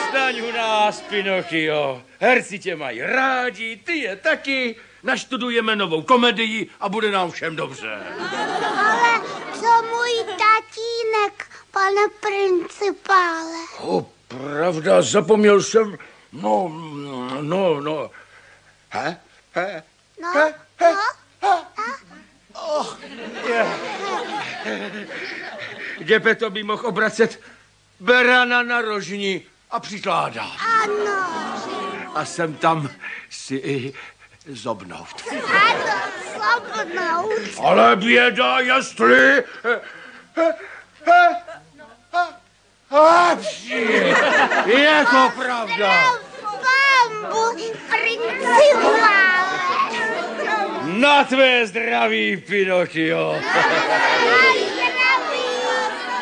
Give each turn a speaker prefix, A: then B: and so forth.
A: Zůstaň u nás, Pinocchio. Herci tě mají rádi, ty je taky. Naštudujeme novou komedii a bude nám všem dobře.
B: Ale co můj tatínek, pane principále?
A: Pravda, zapomněl jsem. No. Geppetto by mohl obracet berana na rožni a přikládat.
B: Ano.
A: A sem tam si i zobnout.
B: Ano, zobnout.
A: Ale běda, jestli... Je to pravda.
B: Pambu, principále.
A: Na tvé zdraví, Pinocchio.
B: Aj,